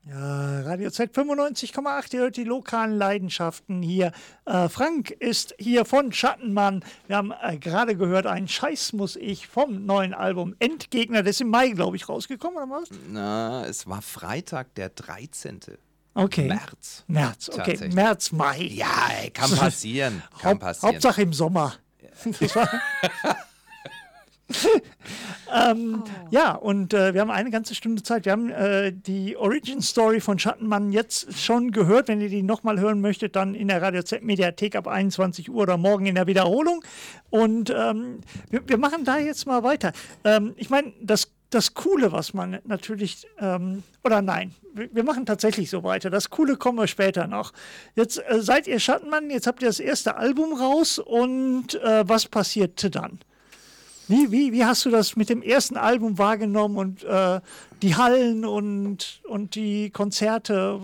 Ja, Radio Z 95,8, ihr hört die lokalen Leidenschaften hier. Frank ist hier von Schattenmann. Wir haben gerade gehört, ein Scheiß muss ich vom neuen Album Endgegner. Das ist im Mai, glaube ich, rausgekommen, oder was? Na, es war Freitag, der 13. Okay. März, okay. März, Mai. Ja, kann passieren. Hauptsache im Sommer. Ja, und wir haben eine ganze Stunde Zeit. Wir haben die Origin Story von Schattenmann jetzt schon gehört. Wenn ihr die nochmal hören möchtet, dann in der Radio Z Mediathek ab 21 Uhr oder morgen in der Wiederholung. Und wir machen da jetzt mal weiter. Ich meine, das Coole, was man natürlich, oder nein, wir machen tatsächlich so weiter. Das Coole kommen wir später noch. Jetzt seid ihr Schattenmann, jetzt habt ihr das erste Album raus und was passierte dann? Wie hast du das mit dem ersten Album wahrgenommen und die Hallen und die Konzerte?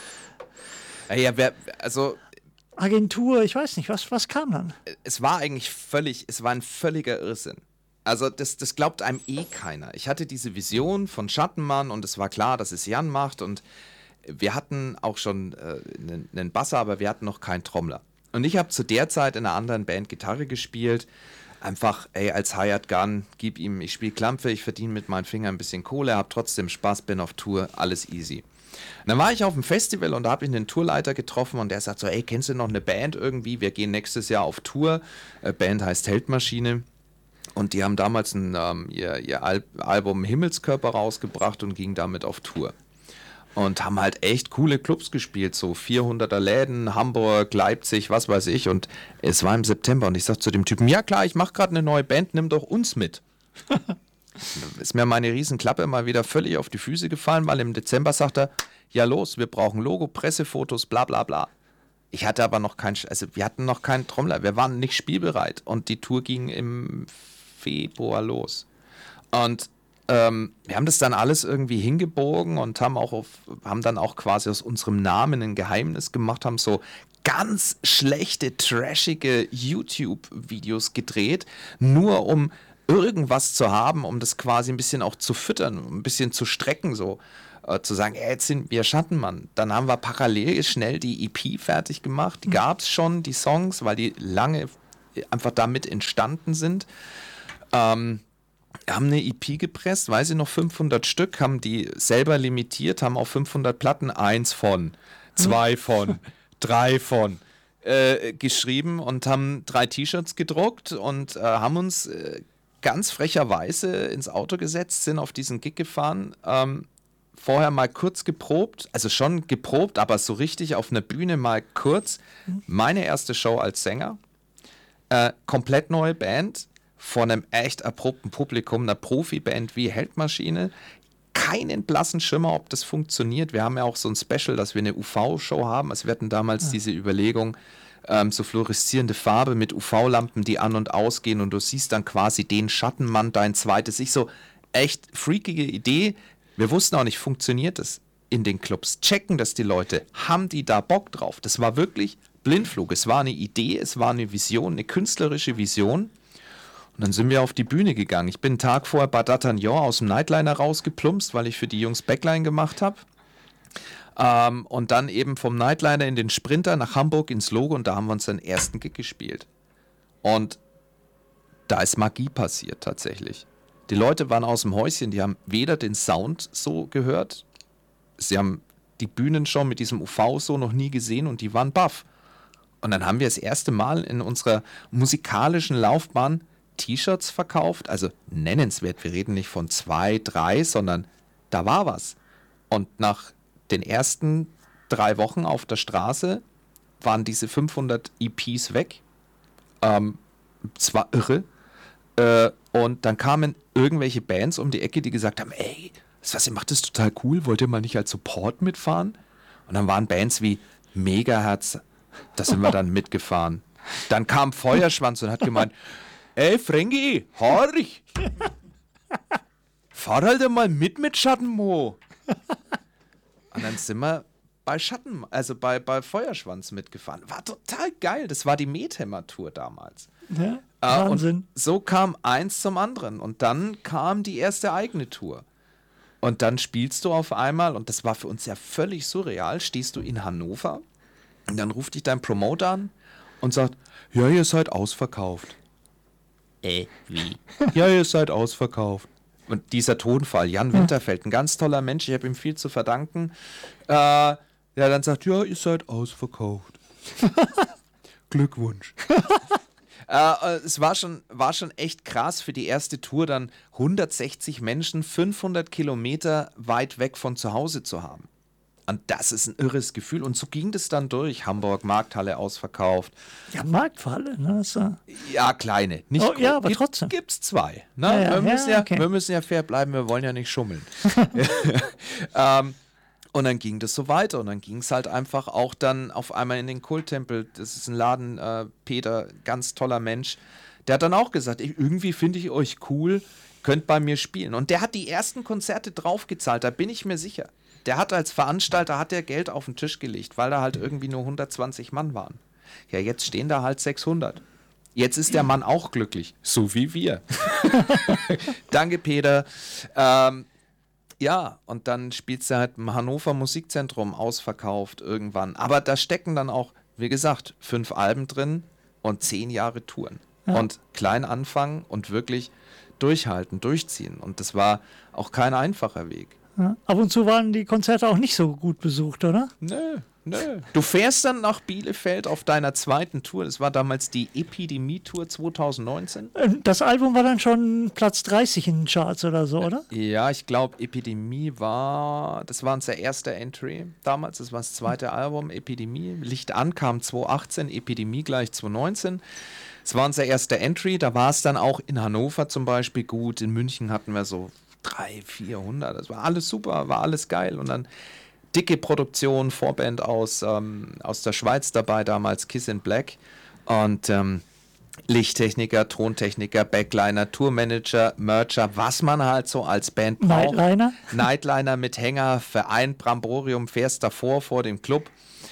Ja, also Agentur, ich weiß nicht, was kam dann? es war ein völliger Irrsinn. Also das glaubt einem keiner. Ich hatte diese Vision von Schattenmann und es war klar, dass es Jan macht und wir hatten auch schon einen Basser, aber wir hatten noch keinen Trommler. Und ich habe zu der Zeit in einer anderen Band Gitarre gespielt. Einfach, als Hired Gun, gib ihm, ich spiele Klampfe, ich verdiene mit meinen Fingern ein bisschen Kohle, hab trotzdem Spaß, bin auf Tour, alles easy. Und dann war ich auf dem Festival und da habe ich einen Tourleiter getroffen und der sagt so, kennst du noch eine Band irgendwie? Wir gehen nächstes Jahr auf Tour. Band heißt Heldmaschine. Und die haben damals ihr Album Himmelskörper rausgebracht und gingen damit auf Tour. Und haben halt echt coole Clubs gespielt, so 400er Läden, Hamburg, Leipzig, was weiß ich. Und es war im September und ich sag zu dem Typen, ja klar, ich mache gerade eine neue Band, nimm doch uns mit. Ist mir meine Riesenklappe mal wieder völlig auf die Füße gefallen, weil im Dezember sagt er, ja los, wir brauchen Logo, Pressefotos, bla bla bla. Ich hatte aber noch wir hatten noch keinen Trommler, wir waren nicht spielbereit und die Tour ging im Februar los. Und wir haben das dann alles irgendwie hingebogen und haben dann auch quasi aus unserem Namen ein Geheimnis gemacht, haben so ganz schlechte, trashige YouTube-Videos gedreht, nur um irgendwas zu haben, um das quasi ein bisschen auch zu füttern, ein bisschen zu strecken, so zu sagen, jetzt sind wir Schattenmann. Dann haben wir parallel schnell die EP fertig gemacht, die gab es schon, die Songs, weil die lange einfach damit entstanden sind. Haben eine EP gepresst, weiß ich noch, 500 Stück, haben die selber limitiert, haben auf 500 Platten 1 von, 2 von, 3 von geschrieben und haben 3 T-Shirts gedruckt und haben uns ganz frecherweise ins Auto gesetzt, sind auf diesen Gig gefahren, vorher mal kurz geprobt, also schon geprobt, aber so richtig auf einer Bühne mal kurz. Meine erste Show als Sänger, komplett neue Band, von einem echt erprobten Publikum, einer Profiband wie Heldmaschine, keinen blassen Schimmer, ob das funktioniert. Wir haben ja auch so ein Special, dass wir eine UV-Show haben. Also wir hatten damals diese Überlegung, so fluoreszierende Farbe mit UV-Lampen, die an- und ausgehen und du siehst dann quasi den Schattenmann, dein zweites. So echt freakige Idee. Wir wussten auch nicht, funktioniert das in den Clubs? Checken das die Leute? Haben die da Bock drauf? Das war wirklich Blindflug. Es war eine Idee, es war eine Vision, eine künstlerische Vision. Und dann sind wir auf die Bühne gegangen. Ich bin einen Tag vorher bei D'Artagnan aus dem Nightliner rausgeplumpst, weil ich für die Jungs Backline gemacht habe. Und dann eben vom Nightliner in den Sprinter nach Hamburg ins Logo und da haben wir uns den ersten Gig gespielt. Und da ist Magie passiert tatsächlich. Die Leute waren aus dem Häuschen, die haben weder den Sound so gehört, sie haben die Bühnenshow mit diesem UV so noch nie gesehen und die waren baff. Und dann haben wir das erste Mal in unserer musikalischen Laufbahn T-Shirts verkauft, also nennenswert, wir reden nicht von 2, 3, sondern da war was. Und nach den ersten 3 Wochen auf der Straße waren diese 500 EPs weg. Es war irre. Und dann kamen irgendwelche Bands um die Ecke, die gesagt haben, ihr macht das total cool, wollt ihr mal nicht als Support mitfahren? Und dann waren Bands wie Megahertz, da sind wir dann mitgefahren. Dann kam Feuerschwanz und hat gemeint, Frankie, horch! Fahr halt einmal mit Schattenmo. Und dann sind wir bei Feuerschwanz mitgefahren. War total geil. Das war die Methemmer-Tour damals. Ja, Wahnsinn. Und so kam eins zum anderen. Und dann kam die erste eigene Tour. Und dann spielst du auf einmal, und das war für uns ja völlig surreal, stehst du in Hannover und dann ruft dich dein Promoter an und sagt, ja, ihr seid ausverkauft. Wie? Ja, ihr seid ausverkauft. Und dieser Tonfall, Jan Winterfeld, ein ganz toller Mensch, ich habe ihm viel zu verdanken, der dann sagt, ja, ihr seid ausverkauft. Glückwunsch. Es war schon echt krass für die erste Tour, dann 160 Menschen 500 Kilometer weit weg von zu Hause zu haben. Und das ist ein irres Gefühl. Und so ging das dann durch. Hamburg, Markthalle ausverkauft. Ja, Markthalle, ne? Ja, kleine, nicht groß. Ja, aber trotzdem. Gibt's zwei. Ne? Ja, wir müssen ja fair bleiben, wir wollen ja nicht schummeln. Und dann ging das so weiter und dann ging es halt einfach auch dann auf einmal in den Kulttempel. Das ist ein Laden, Peter, ganz toller Mensch. Der hat dann auch gesagt, irgendwie finde ich euch cool, könnt bei mir spielen. Und der hat die ersten Konzerte draufgezahlt, da bin ich mir sicher. Der hat als Veranstalter Geld auf den Tisch gelegt, weil da halt irgendwie nur 120 Mann waren. Ja, jetzt stehen da halt 600. Jetzt ist der Mann auch glücklich, so wie wir. Danke, Peter. Ja, und dann spielst du halt im Hannover Musikzentrum ausverkauft irgendwann. Aber da stecken dann auch, wie gesagt, 5 Alben drin und 10 Jahre Touren. Ja. Und klein anfangen und wirklich durchhalten, durchziehen. Und das war auch kein einfacher Weg. Ja. Ab und zu waren die Konzerte auch nicht so gut besucht, oder? Nö. Du fährst dann nach Bielefeld auf deiner zweiten Tour. Das war damals die Epidemie-Tour 2019. Das Album war dann schon Platz 30 in den Charts oder so, oder? Ja, ich glaube, Epidemie das war unser erster Entry damals. Das war das zweite Album, Epidemie. Licht an kam 2018, Epidemie gleich 2019. Es war unser erster Entry. Da war es dann auch in Hannover zum Beispiel gut. In München hatten wir so 300, 400. Das war alles super, war alles geil. Und dann dicke Produktion, Vorband aus der Schweiz dabei, damals Kiss in Black. Und Lichttechniker, Tontechniker, Backliner, Tourmanager, Mercher, was man halt so als Band braucht. Nightliner mit Hänger, Verein, Bramborium, fährst davor vor dem Club.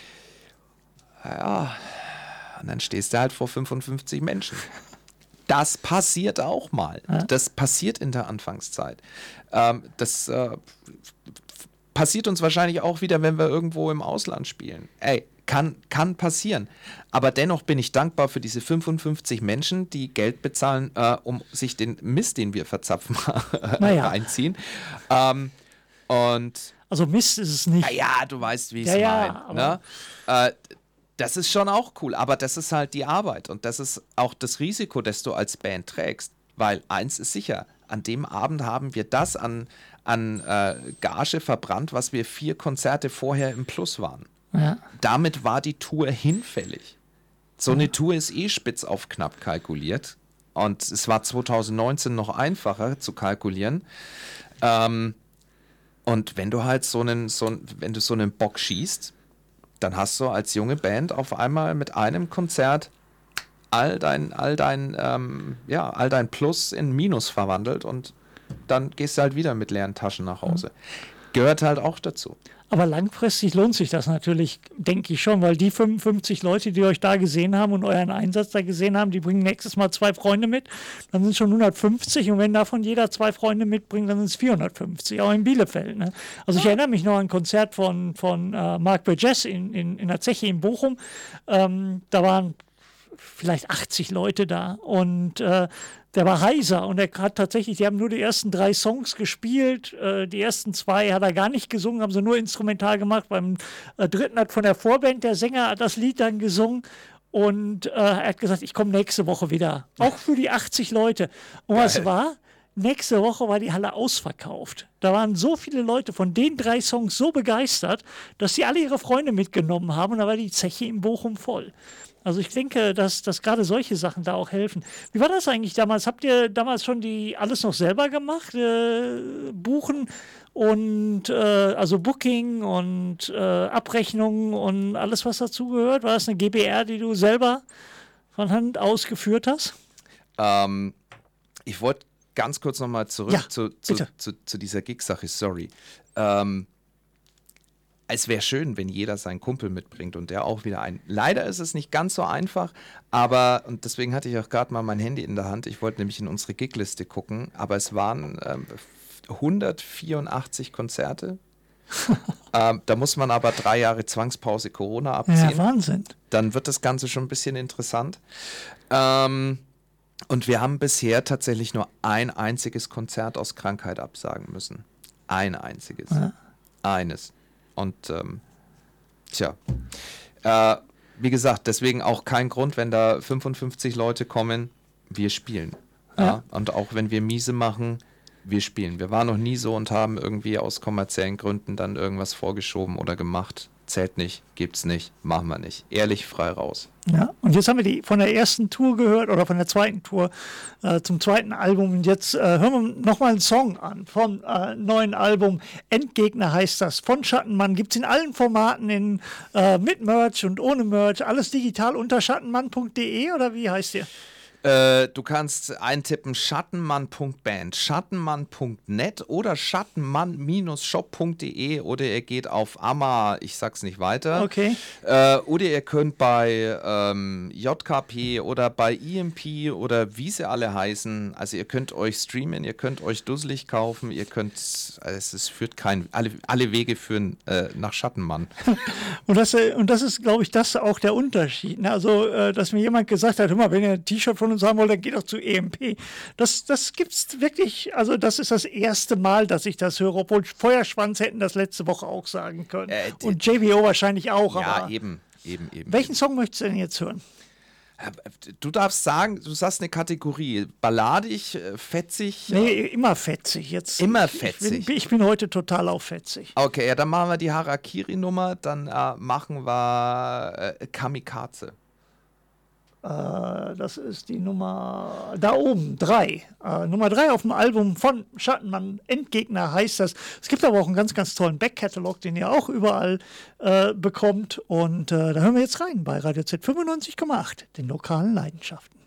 Ja, und dann stehst du halt vor 55 Menschen. Das passiert auch mal. Ja. Das passiert in der Anfangszeit. Das passiert uns wahrscheinlich auch wieder, wenn wir irgendwo im Ausland spielen. Kann passieren. Aber dennoch bin ich dankbar für diese 55 Menschen, die Geld bezahlen, um sich den Mist, den wir verzapfen, reinziehen. Also Mist ist es nicht. Ja, du weißt, wie ich es meine. Ne? Das ist schon auch cool, aber das ist halt die Arbeit und das ist auch das Risiko, das du als Band trägst. Weil eins ist sicher, an dem Abend haben wir das an Gage verbrannt, was wir 4 Konzerte vorher im Plus waren. Ja. Damit war die Tour hinfällig. So eine Tour ist spitz auf knapp kalkuliert und es war 2019 noch einfacher zu kalkulieren. Und wenn du halt so einen Bock schießt, dann hast du als junge Band auf einmal mit einem Konzert all dein Plus in Minus verwandelt und dann gehst du halt wieder mit leeren Taschen nach Hause. Gehört halt auch dazu. Aber langfristig lohnt sich das natürlich, denke ich schon, weil die 55 Leute, die euch da gesehen haben und euren Einsatz da gesehen haben, die bringen nächstes Mal 2 Freunde mit, dann sind es schon 150 und wenn davon jeder 2 Freunde mitbringt, dann sind es 450, auch in Bielefeld. Ne? Also ich erinnere mich noch an ein Konzert von Mark Burgess in der Zeche in Bochum, da waren vielleicht 80 Leute da und der war heiser und er hat tatsächlich, die haben nur die ersten 3 Songs gespielt, die ersten 2 hat er gar nicht gesungen, haben sie nur instrumental gemacht, beim 3. hat von der Vorband der Sänger das Lied dann gesungen und er hat gesagt, ich komme nächste Woche wieder, auch für die 80 Leute. Und was war? Nächste Woche war die Halle ausverkauft. Da waren so viele Leute von den 3 Songs so begeistert, dass sie alle ihre Freunde mitgenommen haben und da war die Zeche in Bochum voll. Also ich denke, dass gerade solche Sachen da auch helfen. Wie war das eigentlich damals? Habt ihr damals schon alles noch selber gemacht? Buchen und also Booking und Abrechnungen und alles, was dazugehört? War das eine GBR, die du selber von Hand ausgeführt hast? Ich wollte ganz kurz nochmal zurück zu dieser Gig-Sache, sorry. Es wäre schön, wenn jeder seinen Kumpel mitbringt und der auch wieder einen. Leider ist es nicht ganz so einfach, aber, und deswegen hatte ich auch gerade mal mein Handy in der Hand, ich wollte nämlich in unsere Gigliste gucken, aber es waren 184 Konzerte. Da muss man aber 3 Jahre Zwangspause Corona abziehen. Ja, Wahnsinn. Dann wird das Ganze schon ein bisschen interessant. Und wir haben bisher tatsächlich nur ein einziges Konzert aus Krankheit absagen müssen. Ein einziges. Ja. Eines. Und wie gesagt, deswegen auch kein Grund, wenn da 55 Leute kommen, wir spielen. Ja. Und auch wenn wir miese machen, wir spielen. Wir waren noch nie so und haben irgendwie aus kommerziellen Gründen dann irgendwas vorgeschoben oder gemacht. Zählt nicht, gibt's nicht, machen wir nicht. Ehrlich, frei raus. Ja, und jetzt haben wir die von der ersten Tour gehört oder von der zweiten Tour zum zweiten Album. Und jetzt hören wir nochmal einen Song an vom neuen Album. Endgegner heißt das, von Schattenmann. Gibt es in allen Formaten, mit Merch und ohne Merch. Alles digital unter schattenmann.de oder wie heißt ihr? Du kannst eintippen schattenmann.band, schattenmann.net oder schattenmann-shop.de oder ihr geht auf Amma, ich sag's nicht weiter. Okay. Oder ihr könnt bei JKP oder bei EMP oder wie sie alle heißen, also ihr könnt euch streamen, ihr könnt euch dusselig kaufen, ihr könnt, es führt alle Wege führen nach Schattenmann. Und das ist, glaube ich, das auch der Unterschied. Ne? Also, dass mir jemand gesagt hat, hör mal, wenn ihr ein T-Shirt von uns haben wollt, dann geht doch zu EMP. Das gibt's wirklich, also das ist das erste Mal, dass ich das höre, obwohl Feuerschwanz hätten das letzte Woche auch sagen können. Und JBO wahrscheinlich auch. Ja, aber eben. Welchen Song möchtest du denn jetzt hören? Du darfst sagen, du sagst eine Kategorie, balladig, fetzig? Nee, immer fetzig jetzt. Immer fetzig? Ich bin heute total auf fetzig. Okay, ja, dann machen wir die Harakiri-Nummer, dann machen wir Kamikaze. Das ist die Nummer da oben, 3. Nummer 3 auf dem Album von Schattenmann, Endgegner heißt das. Es gibt aber auch einen ganz, ganz tollen Backkatalog, den ihr auch überall bekommt. Und da hören wir jetzt rein bei Radio Z 95,8, den lokalen Leidenschaften.